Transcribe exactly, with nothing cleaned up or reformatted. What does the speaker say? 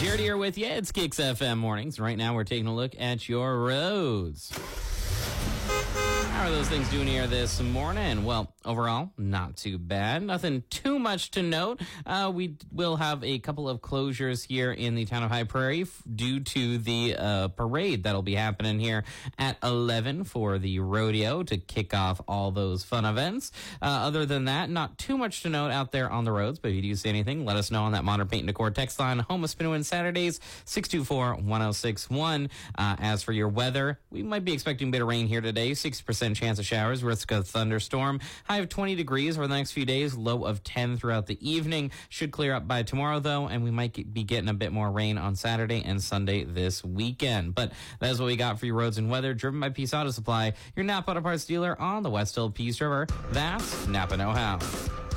Jared here with you. It's Kicks F M Mornings. Right now we're taking a look at your roads. How are those things doing here this morning? Well, overall, not too bad. Nothing too much to note. Uh, we will have a couple of closures here in the town of High Prairie f- due to the uh, parade that'll be happening here at eleven for the rodeo to kick off all those fun events. Uh, other than that, not too much to note out there on the roads, but if you do see anything, let us know on that Modern Paint and Decor text line, home of Spinowin Saturdays, six two four, one oh six one. Uh, as for your weather, we might be expecting a bit of rain here today, sixty percent chance of showers, risk of thunderstorm. High of twenty degrees for the next few days, low of ten throughout the evening. Should clear up by tomorrow, though, and we might get, be getting a bit more rain on Saturday and Sunday this weekend. But that is what we got for your roads and weather, driven by Peace Auto Supply, your Napa Auto Parts dealer on the West Hill Peace River. That's Napa Know How.